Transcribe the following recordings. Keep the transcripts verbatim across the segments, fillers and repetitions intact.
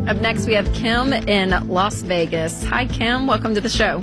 Up next, we have Kim in Las Vegas. Hi, Kim. Welcome to the show.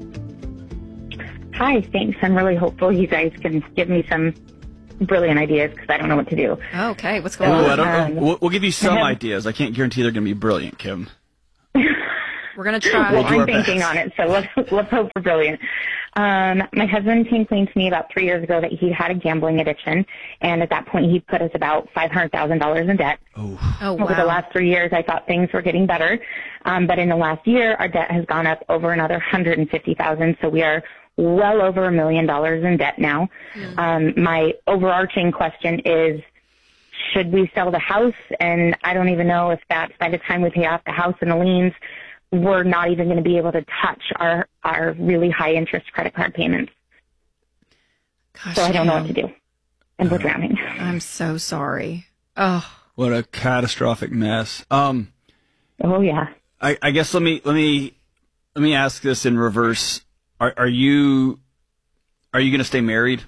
Hi, thanks. I'm really hopeful you guys can give me some brilliant ideas because I don't know what to do. Okay, what's going Ooh, on? I don't Um, know. We'll, we'll give you some I have- ideas. I can't guarantee they're going to be brilliant, Kim. We're going to try. Well, do I'm our thinking best. on it, so let's, let's hope for brilliant. Um, my husband came clean to me about three years ago that he had a gambling addiction, and at that point he put us about five hundred thousand dollars in debt. Oh, oh, Over the wow. last three years, I thought things were getting better, um, but in the last year, our debt has gone up over another one hundred fifty thousand dollars, so we are well over a million dollars in debt now. Um, my overarching question is, should we sell the house? And I don't even know if that's by the time we pay off the house and the liens, we're not even going to be able to touch our, our really high interest credit card payments. Gosh, So I don't know what Kim. to do. And we're drowning. I'm so sorry. Oh, what a catastrophic mess. Um, Oh, yeah. I, I guess let me let me let me ask this in reverse. Are, are you are you going to stay married?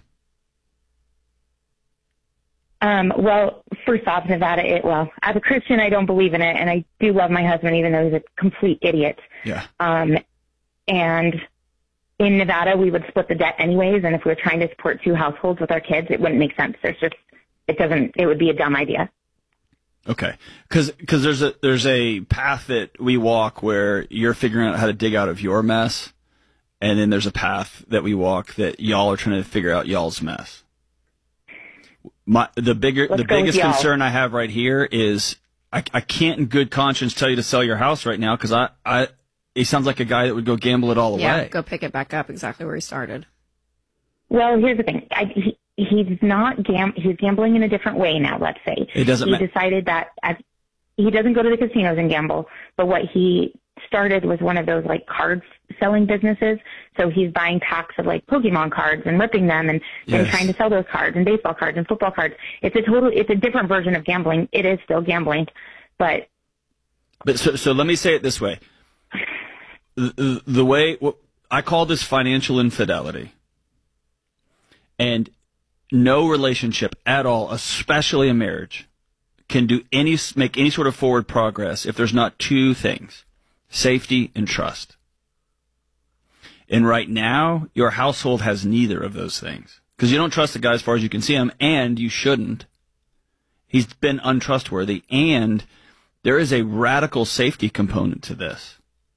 Um, well, first off, Nevada, it, well, as a Christian, I don't believe in it, and I do love my husband, even though he's a complete idiot. Yeah. Um, and in Nevada, we would split the debt anyways, and if we were trying to support two households with our kids, it wouldn't make sense. There's just, it doesn't, it would be a dumb idea. Okay. Because there's a there's a path that we walk where you're figuring out how to dig out of your mess, and then there's a path that we walk that y'all are trying to figure out y'all's mess. My the bigger Let's the go with biggest y'all. concern I have right here is I, I can't in good conscience tell you to sell your house right now because I, I he sounds like a guy that would go gamble it all yeah. away. Go pick it back up exactly where he started. Well, here's the thing. I, he, he's not gam- he's gambling in a different way now, let's say. It doesn't He ma- decided that as, he doesn't go to the casinos and gamble, but what he started was one of those like card selling businesses. So he's buying packs of like Pokemon cards and ripping them and then Yes. trying to sell those cards and baseball cards and football cards. It's a total, it's a different version of gambling. It is still gambling, but But so, so let me say it this way: the, the way well, I call this financial infidelity, and no relationship at all, especially a marriage, can do any make any sort of forward progress if there's not two things: safety and trust. And right now, your household has neither of those things because you don't trust the guy as far as you can see him, and you shouldn't. He's been untrustworthy, and there is a radical safety component to this,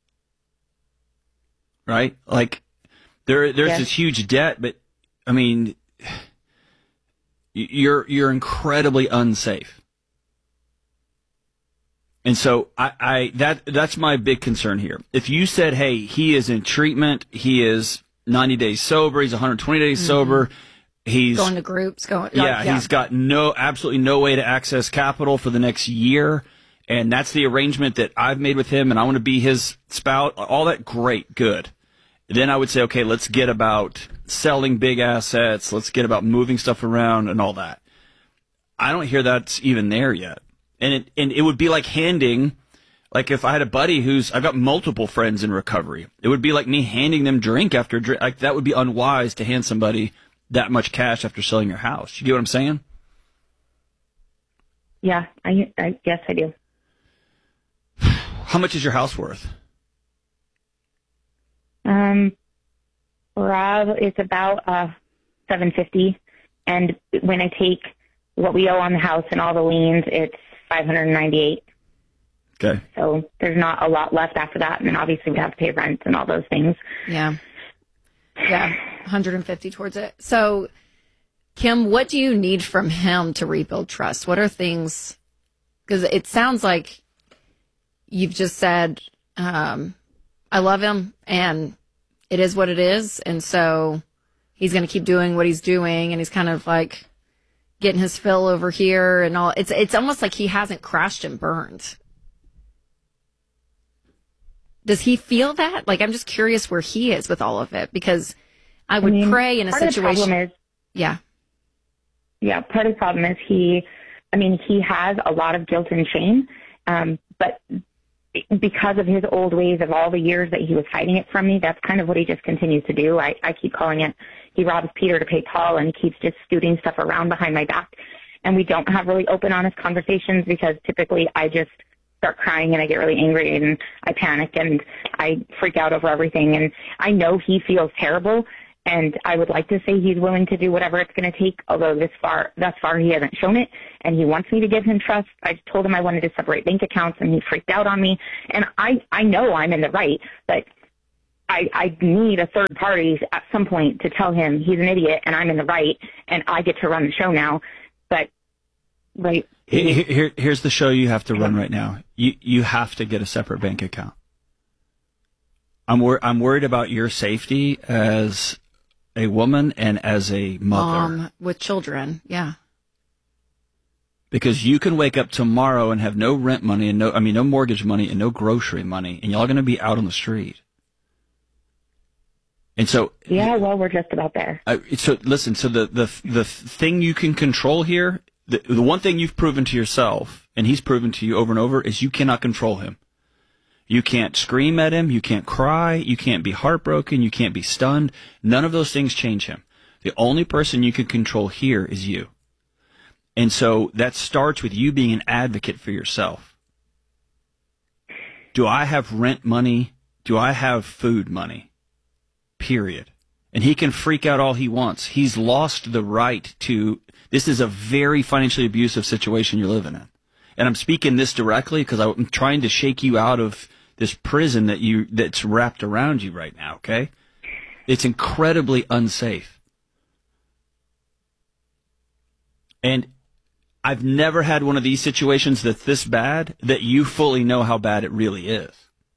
right? Like there, there's Yes. this huge debt, but I mean, you're you're incredibly unsafe, and so I, I that that's my big concern here. If you said, "Hey, he is in treatment, he is ninety days sober, he's one hundred twenty days Mm-hmm. sober, he's Going to groups, going. yeah, like, he's got no, absolutely no way to access capital for the next year. And that's the arrangement that I've made with him, and I want to be his spout. All that, great, good. Then I would say, okay, let's get about selling big assets. Let's get about moving stuff around and all that. I don't hear that's even there yet. And it, and it would be like handing, like if I had a buddy who's, I've got multiple friends in recovery. It would be like me handing them drink after drink. Like that would be unwise to hand somebody that much cash after selling your house. You get what I'm saying? yeah, I, I guess I do. How much is your house worth? Um, Rob, it's about uh seven fifty, and when I take what we owe on the house and all the liens, it's five hundred ninety eight. Okay. So there's not a lot left after that, and then obviously we have to pay rent and all those things. Yeah. Yeah. one hundred fifty towards it. So, Kim, what do you need from him to rebuild trust? What are things? Because it sounds like you've just said, um, I love him and it is what it is. And so he's going to keep doing what he's doing. And he's kind of like getting his fill over here and all. It's, it's almost like he hasn't crashed and burned. Does he feel that? Like, I'm just curious where he is with all of it, because I would I mean, pray in a part of the situation. problem is, yeah. yeah, part of the problem is he, I mean, he has a lot of guilt and shame, um, but because of his old ways of all the years that he was hiding it from me, that's kind of what he just continues to do. I, I keep calling it, he robs Peter to pay Paul, and he keeps just scooting stuff around behind my back. And we don't have really open, honest conversations because typically I just start crying and I get really angry and I panic and I freak out over everything. And I know he feels terrible, and I would like to say he's willing to do whatever it's going to take, although this far, thus far he hasn't shown it, and he wants me to give him trust. I told him I wanted to separate bank accounts, and he freaked out on me. And I, I know I'm in the right, but I, I need a third party at some point to tell him he's an idiot and I'm in the right, and I get to run the show now. But, right. Here, here, here's the show you have to run right now. You, you have to get a separate bank account. I'm wor- I'm worried about your safety as a woman and as a mother. Um, with children, yeah. Because you can wake up tomorrow and have no rent money and no, I mean, no mortgage money and no grocery money, and y'all going to be out on the street. And so, yeah, well, we're just about there. Uh, so listen, so the, the, the thing you can control here, the, the one thing you've proven to yourself, and he's proven to you over and over, is you cannot control him. You can't scream at him. You can't cry. You can't be heartbroken. You can't be stunned. None of those things change him. The only person you can control here is you. And so that starts with you being an advocate for yourself. Do I have rent money? Do I have food money? Period. And he can freak out all he wants. He's lost the right to, this is a very financially abusive situation you're living in. And I'm speaking this directly because I'm trying to shake you out of this prison that you, that's wrapped around you right now, okay? It's incredibly unsafe. And I've never had one of these situations that's this bad that you fully know how bad it really is.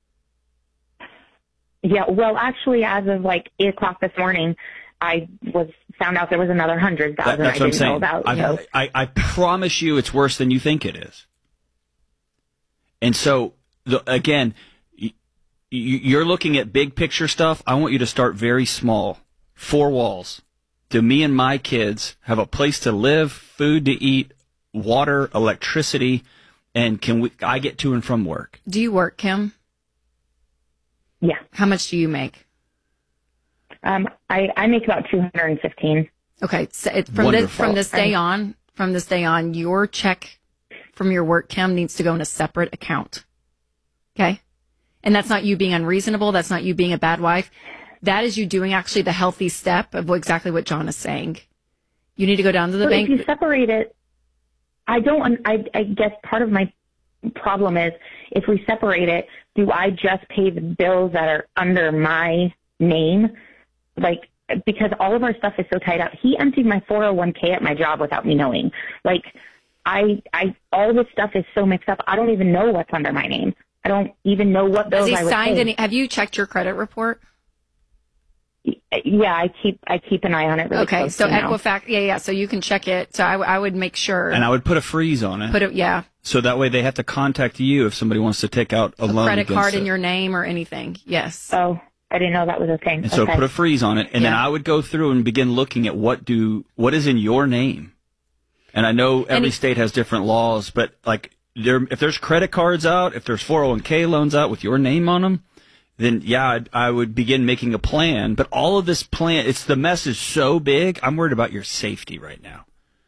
Yeah, well, actually, as of like eight o'clock this morning, I was found out there was another hundred thousand that, I didn't know about. I, So. I, I promise you, it's worse than you think it is. And so, the, again, y- you're looking at big picture stuff. I want you to start very small. Four walls. Do me and my kids have a place to live, food to eat, water, electricity, and can we? I get to and from work. Do you work, Kim? Yeah. How much do you make? Um, I, I make about two hundred fifteen. Okay, so it, from this from this day on, from this day on, your check from your work, Kim, needs to go in a separate account. Okay, and that's not you being unreasonable. That's not you being a bad wife. That is you doing actually the healthy step of what, exactly what John is saying. You need to go down to the so bank. If you separate it, I don't. I, I guess part of my problem is if we separate it, do I just pay the bills that are under my name? Like, because all of our stuff is so tied up. He emptied my four oh one k at my job without me knowing. Like, I, I, all this stuff is so mixed up. I don't even know what's under my name. I don't even know what bills Has he I would signed pay. any? Have you checked your credit report? Yeah, I keep, I keep an eye on it. Really Okay, close so now. Equifax, yeah, yeah. So you can check it. So I, w- I would make sure. And I would put a freeze on it. Put it, yeah. So that way they have to contact you if somebody wants to take out a, A loan credit against card it. in your name or anything. Yes. Oh, I didn't know that was a thing. And so Okay. put a freeze on it, and Yeah. then I would go through and begin looking at what do what is in your name. And I know every he- state has different laws, but like there, if there's credit cards out, if there's four oh one k loans out with your name on them, then yeah, I'd, I would begin making a plan. But all of this plan, it's the mess is so big. I'm worried about your safety right now.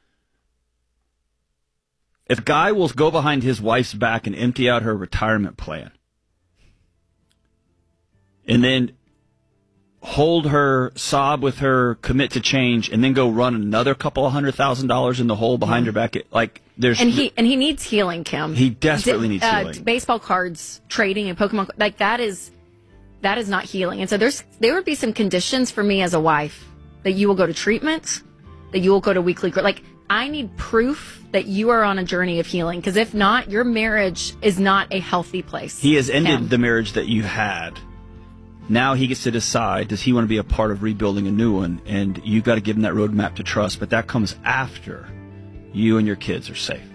If a guy will go behind his wife's back and empty out her retirement plan, and then hold her, sob with her, commit to change, and then go run another couple of hundred thousand dollars in the hole behind her back, like there's And he and he needs healing, Kim. He desperately D- needs uh, healing. Baseball cards, trading, and Pokemon, like that is that is not healing. And so there's there would be some conditions for me as a wife that you will go to treatment, that you will go to weekly. Like I need proof that you are on a journey of healing, because if not, your marriage is not a healthy place. He has ended Kim. the marriage that you had. Now he gets to decide, does he want to be a part of rebuilding a new one? And you've got to give him that roadmap to trust. But that comes after you and your kids are safe.